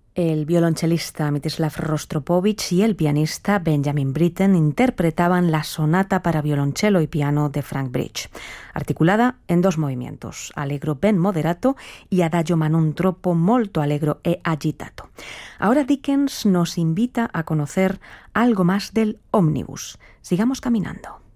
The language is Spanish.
El violonchelista Mstislav Rostropovich y el pianista Benjamin Britten interpretaban la sonata para violonchelo y piano de Frank Bridge, articulada en 2 movimientos, allegro ben moderato y adagio ma non troppo molto allegro e agitato. Ahora Dickens nos invita a conocer algo más del ómnibus. Sigamos caminando.